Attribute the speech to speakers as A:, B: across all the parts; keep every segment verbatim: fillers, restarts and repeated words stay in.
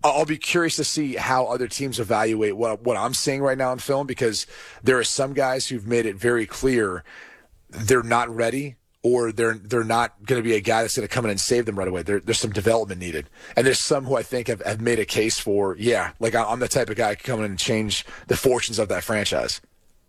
A: I'll be curious to see how other teams evaluate what what I'm seeing right now in film, because there are some guys who've made it very clear they're not ready, or they're they're not going to be a guy that's going to come in and save them right away. There, there's some development needed. And there's some who I think have, have made a case for, yeah, like I'm the type of guy who can come in and change the fortunes of that franchise.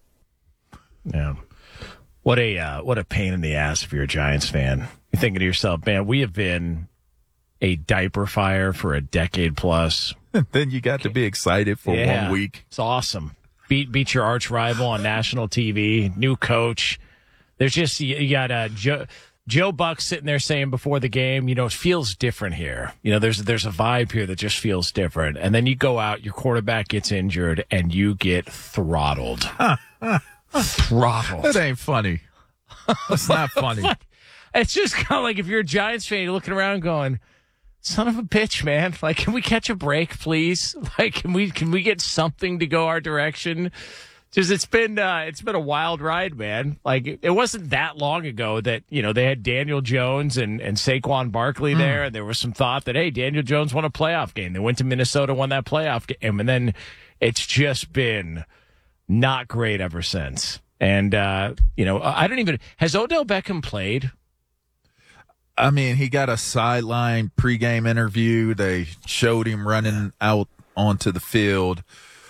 B: Yeah. What a uh, what a pain in the ass if you're a Giants fan. You're thinking to yourself, man, we have been a diaper fire for a decade plus.
C: Then you got to be excited for
B: yeah,
C: one week.
B: It's awesome. Beat beat your arch rival on national T V, new coach. There's just, you got uh, Joe, Joe Buck sitting there saying before the game, you know, it feels different here. You know, there's there's a vibe here that just feels different. And then you go out, your quarterback gets injured, and you get throttled. Throttled.
C: That ain't funny. That's not funny.
B: It's just kind of like if you're a Giants fan, you're looking around going, son of a bitch, man. Like, can we catch a break, please? Like, can we can we get something to go our direction? Just it's been uh, it's been a wild ride, man. Like, it wasn't that long ago that, you know, they had Daniel Jones and, and Saquon Barkley mm. there, and there was some thought that, hey, Daniel Jones won a playoff game. They went to Minnesota, won that playoff game, and then it's just been not great ever since. And uh, you know, I don't even has Odell Beckham played?
C: I mean, he got a sideline pregame interview. They showed him running out onto the field.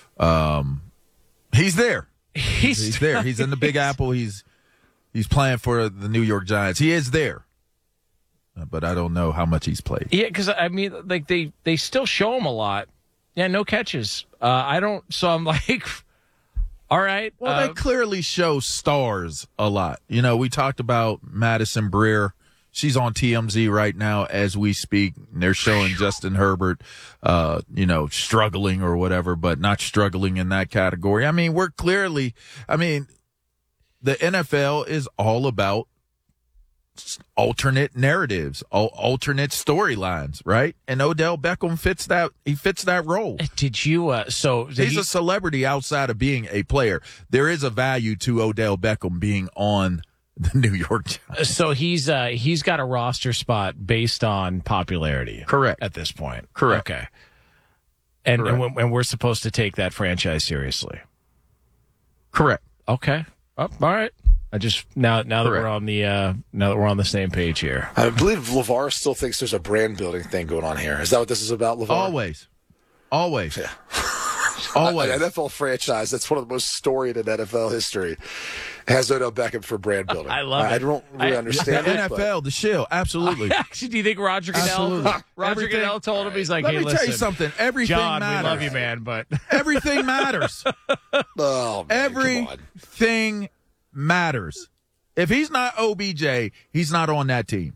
C: Um, he's there.
B: He's,
C: he's there. He's in the Big Apple. He's he's playing for the New York Giants. He is there, uh, but I don't know how much he's played.
B: Yeah, because I mean, like they they still show him a lot. Yeah, no catches. Uh, I don't. So I'm like, all right.
C: Well,
B: uh,
C: they clearly show stars a lot. You know, we talked about Madison Breer. She's on T M Z right now as we speak. They're showing Justin Herbert, uh, you know, struggling or whatever, but not struggling in that category. I mean, we're clearly, I mean, the N F L is all about alternate narratives, alternate storylines, right? And Odell Beckham fits that. He fits that role.
B: Did you? Uh, so
C: he's
B: he,
C: a celebrity outside of being a player. There is a value to Odell Beckham being on the New York Giants.
B: So he's uh, he's got a roster spot based on popularity.
C: Correct.
B: At this point.
C: Correct.
B: Okay. And
C: Correct.
B: And, and we're supposed to take that franchise seriously.
C: Correct.
B: Okay. Oh, all right. I just now now that
C: Correct.
B: we're on the uh, now that we're on the same page here.
A: I believe LeVar still thinks there's a brand building thing going on here. Is that what this is about, LeVar?
C: Always. Always.
A: Yeah.
C: Always.
A: An N F L franchise that's one of the most storied in N F L history has Odell Beckham for brand building.
B: I love
A: I,
B: it.
A: I don't really
B: I,
A: understand
C: the
A: it.
C: N F L,
A: but.
C: the shield, absolutely.
B: Actually, do you think Roger Goodell?
C: Absolutely.
B: Roger
C: Everything-
B: Goodell told him, he's like,
C: Let
B: "Hey,
C: me
B: listen,
C: tell you something. Everything
B: John,
C: matters.
B: we love you, man, but
C: Everything matters.
A: Oh, man, come on.
C: Everything matters. If he's not O B J, he's not on that team.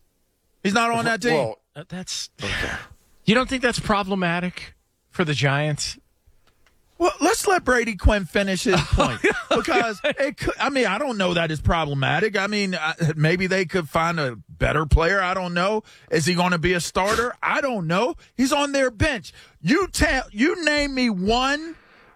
C: He's not on that team.
A: Well,
B: uh, that's.
A: okay.
B: You don't think that's problematic for the Giants?
C: Well, let's let Brady Quinn finish his point because it could, I mean, I don't know that is problematic. I mean, uh, maybe they could find a better player. I don't know. Is he going to be a starter? I don't know. He's on their bench. You tell, you name me one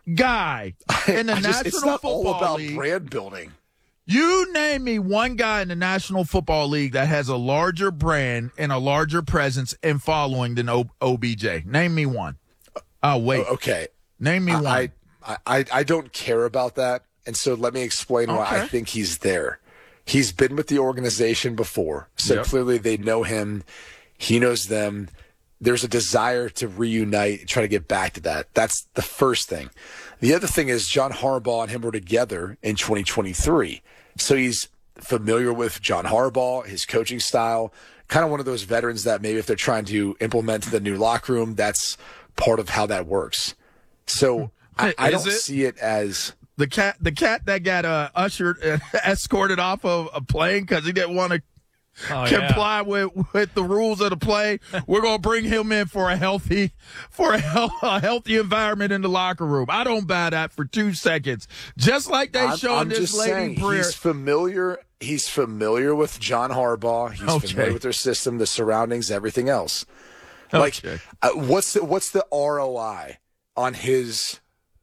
C: guy in the
A: I just,
C: National
A: it's not
C: Football
A: all about
C: League.
A: brand building.
C: You name me one guy in the National Football League that has a larger brand and a larger presence and following than o- OBJ. Name me one. Oh, wait.
A: Okay.
C: Name me one.
A: I, I, I don't care about that, and so let me explain why
C: Okay.
A: I think he's there. He's been with the organization before, so
C: Yep.
A: clearly they know him. He knows them. There's a desire to reunite, try to get back to that. That's the first thing. The other thing is John Harbaugh and him were together in twenty twenty-three, so he's familiar with John Harbaugh, his coaching style, kind of one of those veterans that maybe if they're trying to implement the new locker room, that's part of how that works. So I, I
C: Is
A: don't
C: it?
A: see it as
C: the cat, the cat that got uh, ushered, uh, escorted off of a plane because he didn't want to
B: Oh, yeah.
C: comply with, with the rules of the play. We're gonna bring him in for a healthy, for a, hel- a healthy environment in the locker room. I don't buy that for two seconds. Just like they
A: I'm,
C: showing
A: I'm
C: this
A: just
C: lady
A: saying
C: prayer.
A: he's familiar. He's familiar with John Harbaugh. He's
C: Okay.
A: familiar with their system, the surroundings, everything else. Like,
C: Okay.
A: uh, what's the, what's the R O I on his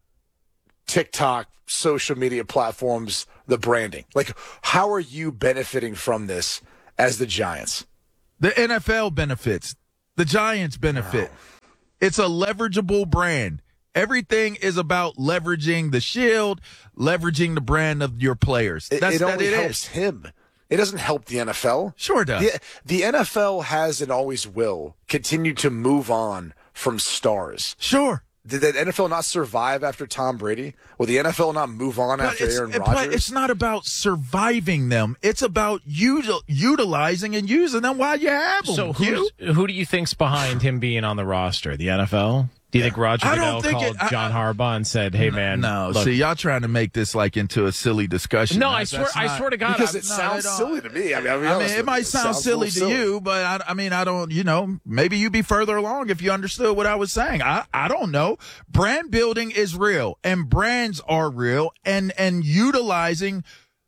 A: TikTok, social media platforms, the branding? Like, how are you benefiting from this as the Giants?
C: The N F L benefits. The Giants benefit. It's a leverageable brand. Everything is about leveraging the shield, leveraging the brand of your players.
A: It,
C: That's
A: it
C: that
A: only
C: it
A: helps
C: is.
A: him. It doesn't help the N F L.
C: Sure does.
A: The, the N F L has and always will continue to move on from stars.
C: Sure.
A: Did the N F L not survive after Tom Brady? Will the N F L not move on
C: But
A: after
C: it's,
A: Aaron
C: but
A: Rodgers?
C: it's not about surviving them. It's about util, utilizing and using them while you have them.
B: So
C: Q.
B: who's, who do you think's behind him being on the roster? The N F L? Do you think Roger
C: I don't
B: Goodell
C: think
B: called
C: it- I-
B: John Harbaugh and said, "Hey man,
C: No,
B: look,
C: see, y'all trying to make this like into a silly discussion.
B: no,
C: That-
B: I swear,
C: that's
B: I
C: not-
B: swear to God,
A: because
B: I'm-
A: it
C: no,
A: sounds
C: they don't.
A: silly to me. I mean, I'll be
C: I
A: honest
C: mean, it
A: with
C: might
A: you.
C: sound
A: sounds a
C: silly
A: little
C: to you, but I, I mean, I don't, you know, maybe you'd be further along if you understood what I was saying. I, I don't know. Brand building is real and brands are real, and, and utilizing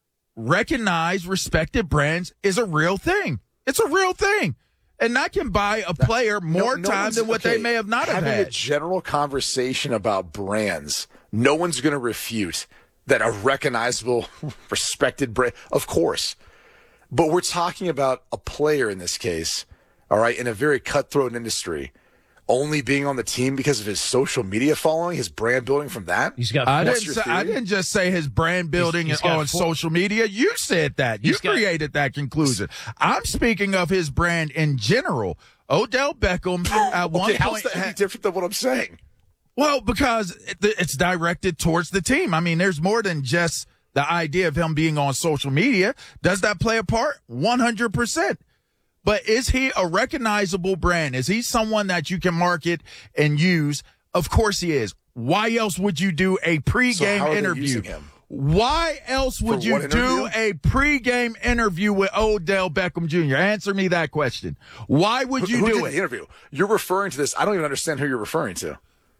C: recognized, respected brands is a real thing. It's a real thing. And that can buy a player more
A: No- no
C: time
A: one's-
C: than what
A: okay,
C: they may have not have
A: having
C: had.
A: a general conversation about brands, no one's going to refute that a recognizable, respected brand, of course. But we're talking about a player in this case, all right, in a very cutthroat industry, only being on the team because of his social media following, his brand building from that.
B: he's got.
C: I
B: four-
C: didn't,
A: your
C: say, I
A: theory?
C: didn't just say his brand building
B: he's
C: is
B: got
C: on
B: four-
C: social media. You said that. You
B: He's got-
C: created that conclusion. I'm speaking of his brand in general. Odell Beckham at one
A: Okay, how's
C: point.
A: that any
C: had-
A: different than what I'm saying?
C: well, because it- it's directed towards the team. I mean, there's more than just the idea of him being on social media. Does that play a part? one hundred percent. But is he a recognizable brand? Is he someone that you can market and use? Of course he is. Why else would you do a
A: So
C: pregame
A: how are they
C: interview?
A: using him?
C: Why else would
A: For
C: you
A: what
C: do
A: interview?
C: a pregame interview with Odell Beckham Junior? Answer me that question. Why would you
A: who
C: do
A: did
C: it?
A: the interview? You're referring to this. I don't even understand who you're referring to.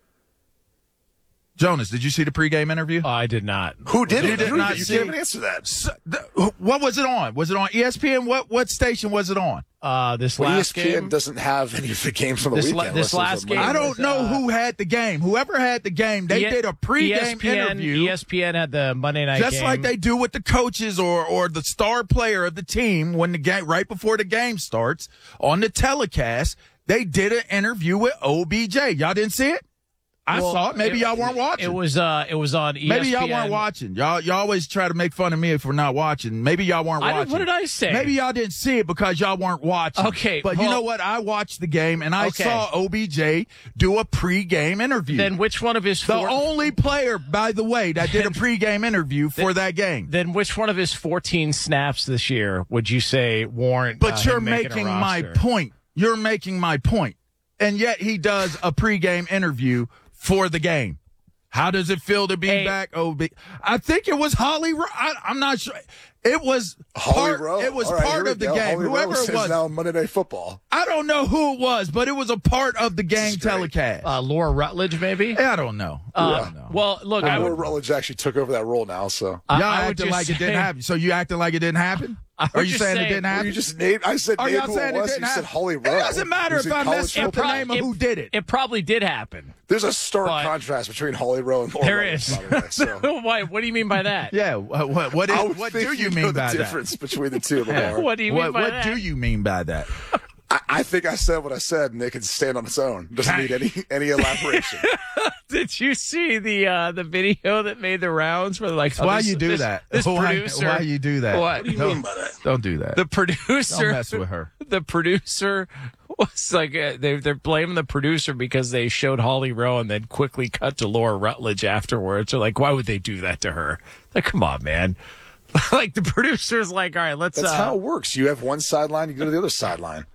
C: Jonas, did you see the pregame interview?
B: Oh, I did not.
A: Who did
C: You
A: it?
C: did
A: You,
C: not
A: you
C: see-
A: can't even answer that.
C: So, the, what was it on? Was it on E S P N? What what station was it on?
B: Uh, this
A: Well,
B: last
A: E S P N
B: game.
A: doesn't have any of the games on the
B: This
A: weekend.
B: la- this
A: unless there's
B: last
A: a
B: game-
A: Monday
C: I
A: night.
C: don't know
B: uh,
C: who had the game. Whoever had the game, they
B: E-
C: did a pregame
B: E S P N,
C: interview.
B: E S P N had the Monday night
C: Just
B: game.
C: like they do with the coaches or or the star player of the team when the game right before the game starts on the telecast, they did an interview with O B J. Y'all didn't see it? I
B: Well,
C: saw it. Maybe y'all weren't watching.
B: It was uh, it was on E S P N.
C: Maybe y'all weren't watching. Y'all y'all always try to make fun of me if we're not watching. Maybe y'all weren't
B: I didn't-
C: watching.
B: what did I say?
C: Maybe y'all didn't see it because y'all weren't watching.
B: Okay,
C: But you
B: well-
C: know what? I watched the game and I
B: Okay.
C: saw O B J do a pregame interview.
B: Then which one of his
C: the
B: four,
C: only player, by the way, that did a pregame interview for that game.
B: then which one of his fourteen snaps this year would you say warrant?
C: But
B: uh,
C: you're
B: him making, a
C: making my
B: roster?
C: point. You're making my point. And yet he does a pregame interview for the game. How does it feel to be
B: Hey.
C: back? Oh, be, I think it was Holly. Ro- I, I'm not sure. It was
A: Holly
C: part.
A: Rowe.
C: It was
A: All right,
C: part
A: here we
C: of the
A: go.
C: game.
A: Holly
C: Whoever
A: Rowe
C: it
A: is
C: was,
A: now on Monday Night Football.
C: I don't know who it was, but it was a part of the game
A: is great.
C: telecast.
B: Uh, Laura Rutledge, maybe.
C: I don't know.
B: Uh,
C: I don't know.
B: Well, look, I
A: Laura
B: would,
A: Rutledge actually took over that role now, so.
B: I-
C: Y'all
B: I would
C: acting
B: just
C: like it
B: say-
C: didn't happen. So you acting like it didn't happen?
B: I
C: Are
B: would
C: you
B: just
C: saying
B: say-
C: it didn't
A: Well,
C: happen?
A: you just named, I said
C: Are
A: name
C: y'all
A: who
C: saying
A: it
C: it
A: was.
C: didn't
A: You said
C: happen?
A: Holly
C: It
A: Rowe.
C: doesn't matter
A: who's
C: if
A: in
C: I
A: college
C: messed up the
A: football.
C: name of who did it.
B: It probably did happen.
A: There's a stark
B: But-
A: contrast between Holly Rowe and Laura
B: There
A: Rutledge,
B: is.
A: by the way, so.
B: Why? What do you mean by that?
C: Yeah. What, what, what, is,
A: I would
C: what
A: think
C: do you
A: know
C: mean
A: the
C: by that?
A: difference between the two, Lamar.
B: What do you mean
C: What,
B: by
C: what
B: that?
C: do you mean by that?
A: I, I think I said what I said, and it can stand on its own. Doesn't need any any elaboration.
B: Did you see the uh, the video that made the rounds for like
C: Why
B: this,
C: you do
B: this,
C: that?
B: This
C: why,
B: producer.
C: Why you do that?
B: What? What do you
C: don't, don't do that.
B: The producer.
C: Don't mess with her.
B: The producer was like uh, they they're blaming the producer because they showed Holly Rowe and then quickly cut to Laura Rutledge afterwards. They're like, why would they do that to her? Like, come on, man. Like the producer's like, all right, let's.
A: That's
B: uh,
A: how it works. You have one sideline, you go to the other sideline.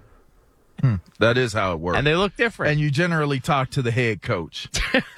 C: That is how it works.
B: and they look different.
C: And you generally talk to the head coach.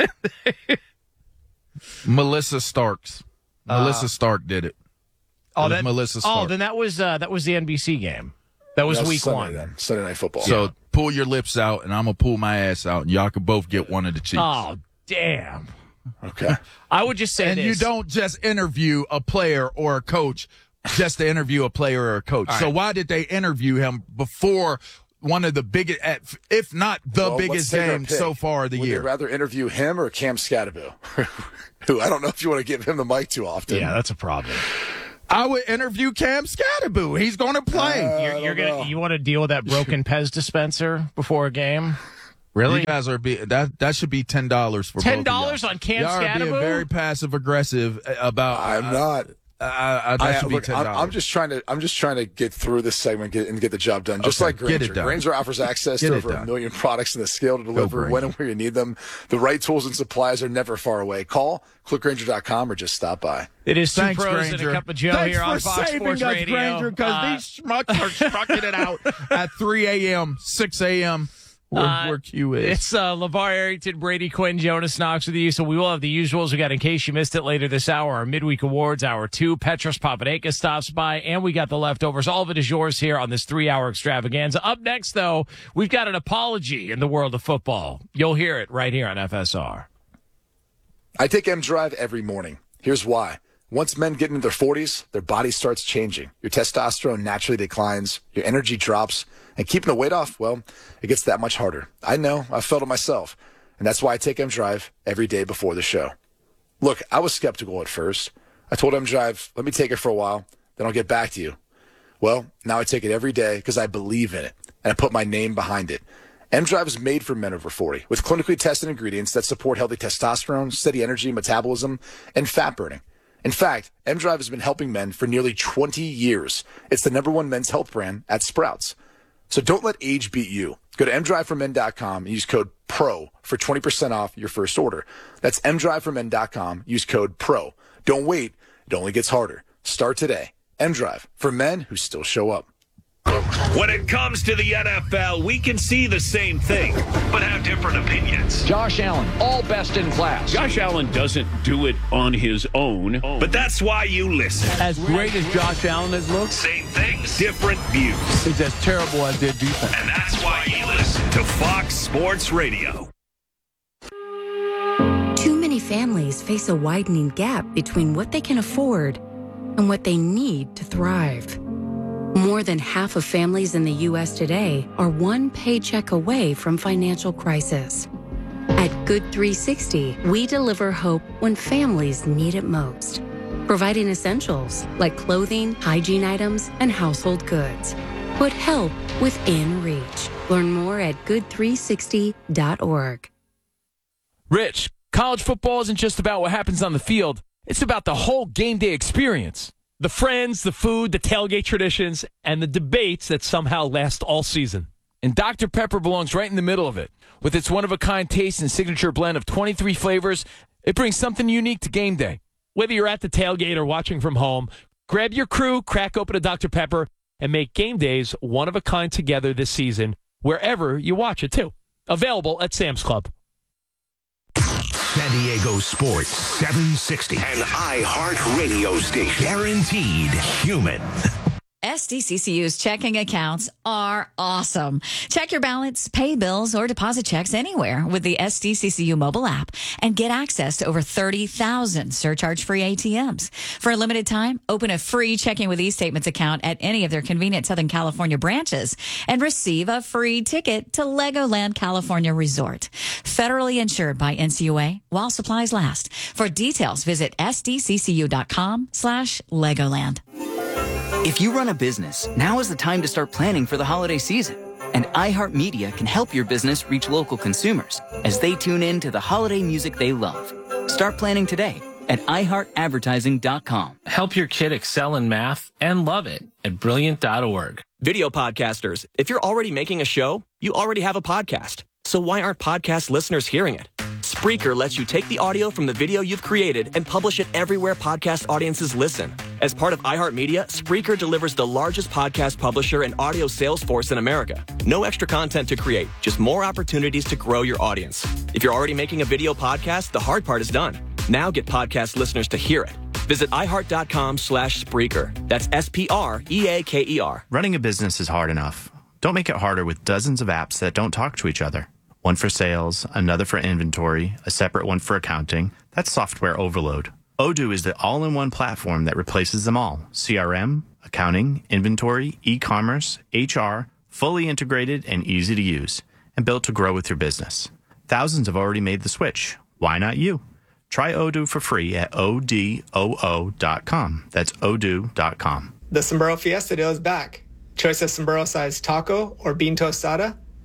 C: Melissa Starks. Melissa Stark did it.
B: oh,
C: it was
B: that,
C: Melissa
B: oh,
C: Stark.
B: then that was uh, that was the N B C game. That was
A: That's
B: week
A: Sunday
B: one.
A: Then. Sunday Night Football.
C: So pull your lips out, and I'm gonna pull my ass out, and y'all can both get one of the cheeks.
B: Oh, damn.
A: Okay.
B: I would just say
C: and
B: this.
C: you don't just interview a player or a coach just to interview a player or a coach. So
B: right.
C: why did they interview him before one of the biggest, if not the
A: Well, let's
C: biggest
A: take our
C: game
A: pick.
C: so far of the
A: Would
C: year?
A: you rather interview him or Cam Scatterbill? Who I don't know if you want to give him the mic too often.
B: Yeah, that's a problem.
C: I would interview Cam Scatterbill. He's going to play.
A: Uh,
B: You're,
A: I
B: you're
A: don't
B: gonna
A: know.
B: you want to deal with that broken Pez dispenser before a game? Really?
C: You guys are be that that should be ten dollars for
B: ten
C: both
B: dollars
C: of y'all.
B: on canned
C: Y'all are being
B: Scatterbo?
C: very passive aggressive about.
A: I'm
C: uh,
A: not.
C: Uh, uh, that
A: I,
C: should be
A: look,
C: ten
A: I'm,
C: dollars.
A: I'm just trying to. I'm just trying to get through this segment get, and get the job done. Just
C: Okay,
A: like Grainger.
C: get it done.
A: Grainger offers access
C: Get
A: to
C: it
A: over a
C: done.
A: million products in the scale to deliver
C: Grainger.
A: when and where you need them. The right tools and supplies are never far away. Call click grainger dot com or just stop by.
B: It is two
C: Thanks,
B: pros
C: Grainger.
B: and a cup of Joe
C: Thanks
B: here
C: for
B: on Fox
C: saving
B: Sports
C: us,
B: Radio.
C: Grainger, because
B: Uh,
C: these schmucks are trucking it out at three a.m., six a.m. Where,
B: Uh,
C: where Q is.
B: It's uh, LeVar Arrington, Brady Quinn, Jonas Knox with you. So we will have the usuals. We got, in case you missed it, later this hour, our midweek awards, hour two. Petros Papadakis stops by, and we got the leftovers. All of it is yours here on this three-hour extravaganza. Up next, though, we've got an apology in the world of football. You'll hear it right here on F S R.
A: I take M Drive every morning. Here's why. Once men get into their forties, their body starts changing. Your testosterone naturally declines, your energy drops, and keeping the weight off, well, it gets that much harder. I know, I felt it myself, and that's why I take M Drive every day before the show. Look, I was skeptical at first. I told M Drive, let me take it for a while, then I'll get back to you. Well, now I take it every day because I believe in it, and I put my name behind it. M Drive is made for men over forty, with clinically tested ingredients that support healthy testosterone, steady energy, metabolism, and fat burning. In fact, M Drive has been helping men for nearly twenty years. It's the number one men's health brand at Sprouts. So don't let age beat you. Go to m drive for men dot com and use code PRO for twenty percent off your first order. That's m drive for men dot com. Use code PRO. Don't wait. It only gets harder. Start today. M-Drive, for men who still show up.
D: When it comes to the N F L, we can see the same thing, but have different opinions.
E: Josh Allen, all best in class.
F: Josh Allen doesn't do it on his own.
D: But that's why you listen.
E: As great as Josh Allen has looked,
D: Same things, different views.
E: he's as terrible as their defense.
D: And that's why you listen to Fox Sports Radio.
G: Too many families face a widening gap between what they can afford and what they need to thrive. More than half of families in the U S today are one paycheck away from financial crisis. At Good three sixty, we deliver hope when families need it most, providing essentials like clothing, hygiene items, and household goods. Put help within reach. Learn more at good three sixty dot org.
H: Rich, college football isn't just about what happens on the field. It's about the whole game day experience. The friends, the food, the tailgate traditions, and the debates that somehow last all season. And Doctor Pepper belongs right in the middle of it. With its one-of-a-kind taste and signature blend of twenty-three flavors, it brings something unique to game day. Whether you're at the tailgate or watching from home, grab your crew, crack open a Doctor Pepper, and make game days one-of-a-kind together this season, wherever you watch it, too. Available at Sam's Club.
I: San Diego Sports seven sixty. An iHeart radio station. Guaranteed human.
J: S D C C U's checking accounts are awesome. Check your balance, pay bills, or deposit checks anywhere with the S D C C U mobile app and get access to over thirty thousand surcharge-free A T Ms. For a limited time, open a free Checking with eStatements account at any of their convenient Southern California branches and receive a free ticket to Legoland California Resort. Federally insured by N C U A while supplies last. For details, visit sdccu.com slash Legoland.
K: If you run a business, now is the time to start planning for the holiday season. And iHeartMedia can help your business reach local consumers as they tune in to the holiday music they love. Start planning today at i heart advertising dot com.
L: Help your kid excel in math and love it at brilliant dot org.
M: Video podcasters, if you're already making a show, you already have a podcast. So why aren't podcast listeners hearing it? Spreaker lets you take the audio from the video you've created and publish it everywhere podcast audiences listen. As part of iHeartMedia, Spreaker delivers the largest podcast publisher and audio sales force in America. No extra content to create, just more opportunities to grow your audience. If you're already making a video podcast, the hard part is done. Now get podcast listeners to hear it. Visit iHeart.com slash Spreaker. That's S P R E A K E R.
N: Running a business is hard enough. Don't make it harder with dozens of apps that don't talk to each other. One for sales, another for inventory, a separate one for accounting. That's software overload. Odoo is the all-in-one platform that replaces them all. C R M, accounting, inventory, e-commerce, H R, fully integrated and easy to use, and built to grow with your business. Thousands have already made the switch. Why not you? Try Odoo for free at O D O O dot com. That's odoo dot com.
O: The Sombrero Fiesta Deal is back. Choice of sombrero-sized taco or bean tostada,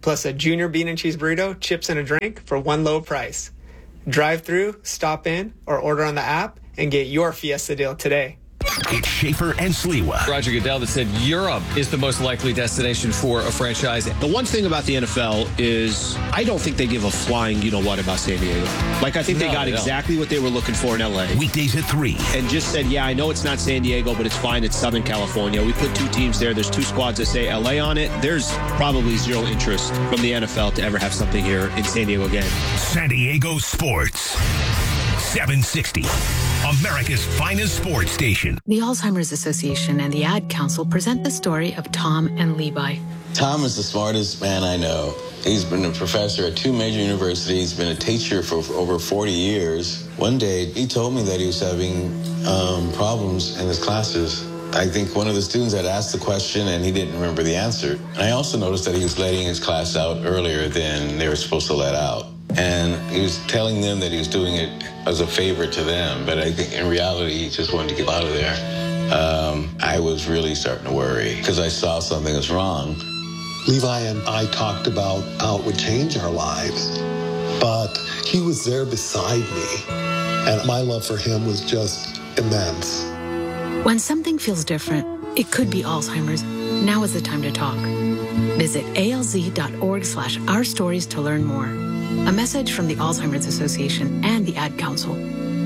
O: plus a junior bean and cheese burrito, chips, and a drink for one low price. Drive through, stop in, or order on the app and get your Fiesta deal today.
I: It's Schaefer and Sliwa.
P: Roger Goodell that said Europe is the most likely destination for a franchise.
Q: The one thing about the N F L is I don't think they give a flying you-know-what about San Diego. Like, I think
P: No,
Q: they got
P: they don't.
Q: exactly what they were looking for in L A.
I: Weekdays at three.
Q: And just said, yeah, I know it's not San Diego, but it's fine. It's Southern California. We put two teams there. There's two squads that say L A on it. There's probably zero interest from the N F L to ever have something here in San Diego again.
I: San Diego Sports. seven sixty. America's finest sports station.
G: The Alzheimer's Association and the Ad Council present the story of Tom and Levi.
R: Tom is the smartest man I know. He's been a professor at two major universities, been a teacher for, for over forty years. One day, he told me that he was having um, problems in his classes. I think one of the students had asked the question and he didn't remember the answer. And I also noticed that he was letting his class out earlier than they were supposed to let out. And he was telling them that he was doing it as a favor to them, but I think in reality, he just wanted to get out of there. Um, I was really starting to worry because I saw something was wrong.
S: Levi and I talked about how it would change our lives, but he was there beside me, and my love for him was just immense.
G: When something feels different, it could be Alzheimer's. Now is the time to talk. Visit alz.org slash our stories to learn more. A message from the Alzheimer's Association and the Ad Council.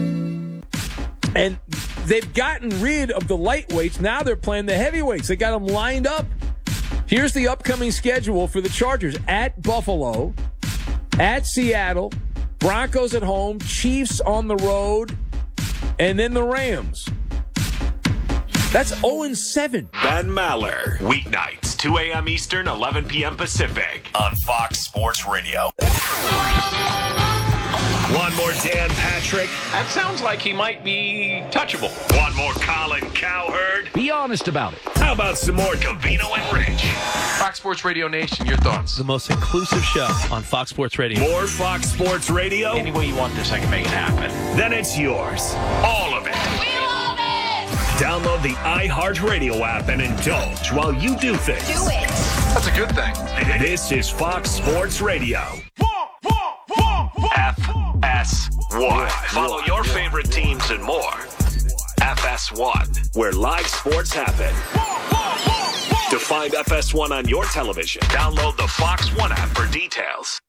T: And they've gotten rid of the lightweights. Now they're playing the heavyweights. They got them lined up. Here's the upcoming schedule for the Chargers. At Buffalo, at Seattle, Broncos at home, Chiefs on the road, and then the Rams. That's oh and seven.
D: Ben Maller, weeknights, two a.m. Eastern, eleven p.m. Pacific, on Fox Sports Radio. One more Dan Patrick.
F: That sounds like he might be touchable.
D: One more Colin Cowherd.
E: Be honest about it.
D: How about some more Covino and Rich?
U: Fox Sports Radio Nation, your thoughts?
L: The most inclusive show on Fox Sports Radio.
D: More Fox Sports Radio?
F: Any way you want this, I can make it happen.
D: Then it's yours. All of it.
V: We love it!
D: Download the iHeartRadio app and indulge while you do things.
V: Do it!
U: That's a good thing.
D: This is Fox Sports Radio. F S one. Follow your favorite teams and more. F S one, where live sports happen. To find F S one on your television, download the Fox One app for details.